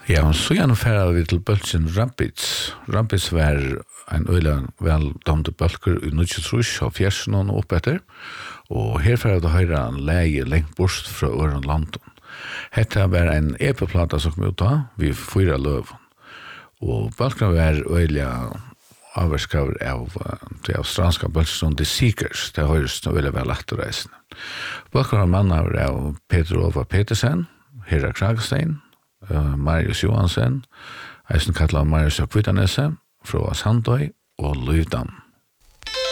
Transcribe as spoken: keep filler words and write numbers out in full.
Ja, og så gjennomfører vi til bølsen Rapids. Rapids var en øyla veldomte bølger i nittitrus og fjersen og opp etter, og herfra det høyre en leie lengt bort fra øren landen. Hette var en E P-plata som kom ut da, vi fyra løven. Og bølgene var øyla avverskaver av de australske bølsen The Seekers, det høyres nå veldig vel lagt å reise. Bølgene var mannar av Peter Ova Petersen, Hera Kragstein, Uh, Marius Johansen, eisen kallet Marius Akvitanese, fra Sandøy og Løvdam.